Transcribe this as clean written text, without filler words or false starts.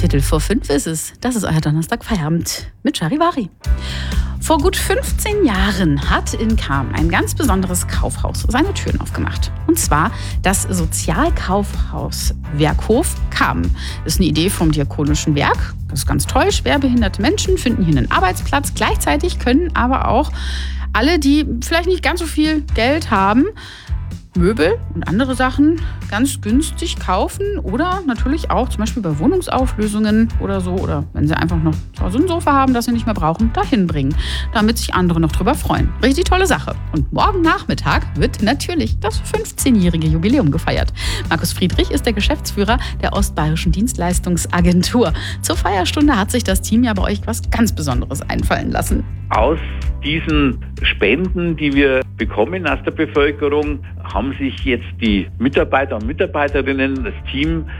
4:15 ist es. Das ist euer Donnerstag-Feierabend mit Charivari. Vor gut 15 Jahren hat in Cham ein ganz besonderes Kaufhaus seine Türen aufgemacht. Und zwar das Sozialkaufhaus Werkhof Cham. Das ist eine Idee vom Diakonischen Werk. Das ist ganz toll. Schwerbehinderte Menschen finden hier einen Arbeitsplatz. Gleichzeitig können aber auch alle, die vielleicht nicht ganz so viel Geld haben, Möbel und andere Sachen ganz günstig kaufen oder natürlich auch zum Beispiel bei Wohnungsauflösungen oder so, oder wenn sie einfach noch so ein Sofa haben, das sie nicht mehr brauchen, dahin bringen, damit sich andere noch drüber freuen. Richtig tolle Sache. Und morgen Nachmittag wird natürlich das 15-jährige Jubiläum gefeiert. Markus Friedrich ist der Geschäftsführer der Ostbayerischen Dienstleistungsagentur. Zur Feierstunde hat sich das Team ja bei euch was ganz Besonderes einfallen lassen. Aus diesen Spenden, die wir bekommen aus der Bevölkerung, haben sich jetzt die Mitarbeiter und Mitarbeiterinnen, das Team